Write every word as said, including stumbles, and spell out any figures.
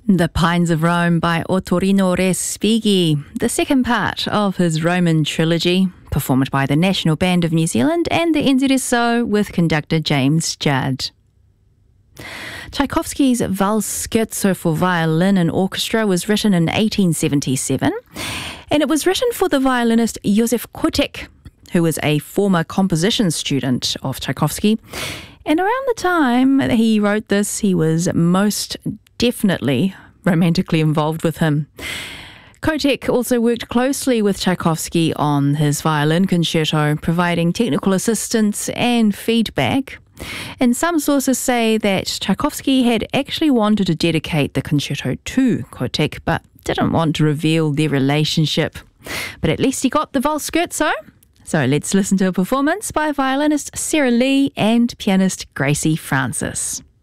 The Pines of Rome by Ottorino Respighi, the second part of his Roman trilogy, performed by the National Band of New Zealand and the N Z S O with conductor James Judd. Tchaikovsky's Valse Scherzo for violin and orchestra was written in eighteen seventy-seven, and it was written for the violinist Józef Kotek, who was a former composition student of Tchaikovsky. And around the time that he wrote this, he was most definitely romantically involved with him. Kotek also worked closely with Tchaikovsky on his violin concerto, providing technical assistance and feedback. And some sources say that Tchaikovsky had actually wanted to dedicate the concerto to Kotek, but didn't want to reveal their relationship. But at least he got the Valse Scherzo. So let's listen to a performance by violinist Sarah Lee and pianist Gracie Francis.